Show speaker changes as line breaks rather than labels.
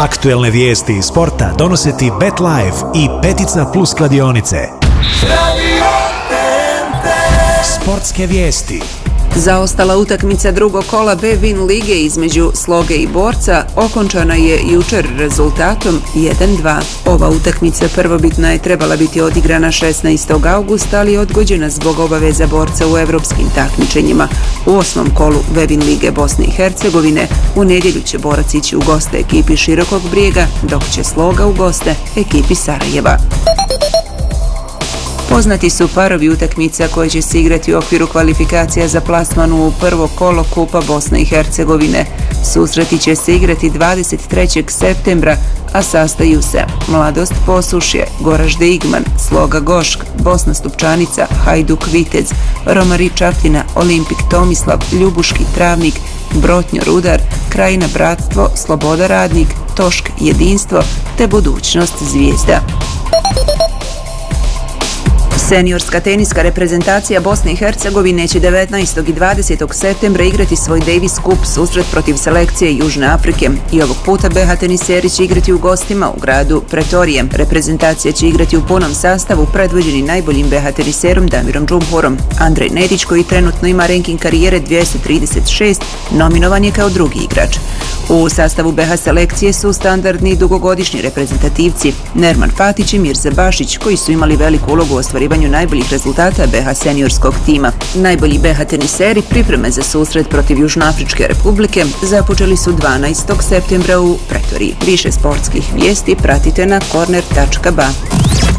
Aktuelne vijesti iz sporta donose ti BetLife i Petica Plus kladionice. Sportske vijesti.
Zaostala utakmica drugog kola B-Win lige između Sloge i Borca okončana je jučer rezultatom 1-2. Ova utakmica prvobitna je trebala biti odigrana 16. augusta, ali je odgođena zbog obaveza Borca u evropskim takmičenjima. U 8. kolu B-Win lige Bosne i Hercegovine u nedjelju će Borac ići u goste ekipi Širokog Brijega, dok će Sloga u goste ekipi Sarajeva. Poznati su parovi utakmica koje će se igrati u okviru kvalifikacija za plasman u prvo kolo Kupa Bosne i Hercegovine. Susreti će se igrati 23. septembra, a sastaju se Mladost Posušje, Goražde Igman, Sloga Gošk, Bosna Stupčanica, Hajduk Vitez, Romari Čapljina, Olimpik Tomislav, Ljubuški Travnik, Brotnjo Rudar, Krajina Bratstvo, Sloboda Radnik, Tošk Jedinstvo te Budućnost Zvijezda. Seniorska teniska reprezentacija Bosne i Hercegovine će 19. i 20. septembra igrati svoj Davis Cup susret protiv selekcije Južne Afrike i ovog puta BH teniseri će igrati u gostima u gradu Pretorije. Reprezentacija će igrati u punom sastavu predvođeni najboljim BH teniserom Damirom Džumhurom. Andrej Nedić, koji trenutno ima ranking karijere 236, nominovan je kao drugi igrač. U sastavu BH selekcije su standardni dugogodišnji reprezentativci Nerman Fatić i Mirza Bašić, koji su imali veliku ulogu u ostvarivanju najboljih rezultata BH seniorskog tima. Najbolji BH teniseri pripreme za susret protiv Južnoafričke republike započeli su 12. septembra u Pretoriji. Više sportskih vijesti pratite na corner.ba.